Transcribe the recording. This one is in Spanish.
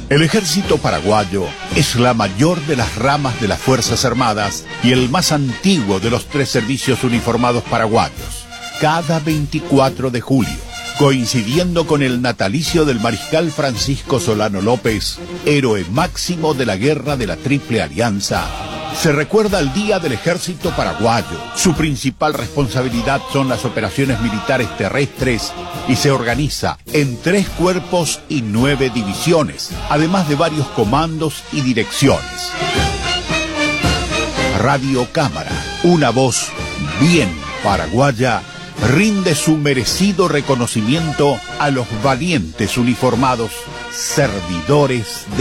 El ejército paraguayo es la mayor de las ramas de las Fuerzas Armadas y el más antiguo de los 3 servicios uniformados paraguayos. Cada 24 de julio, coincidiendo con el natalicio del mariscal Francisco Solano López, héroe máximo de la guerra de la Triple Alianza, se recuerda el Día del Ejército Paraguayo. Su principal responsabilidad son las operaciones militares terrestres y se organiza en 3 cuerpos y 9 divisiones, además de varios comandos y direcciones. Radio Cámara, una voz bien paraguaya, rinde su merecido reconocimiento a los valientes uniformados servidores de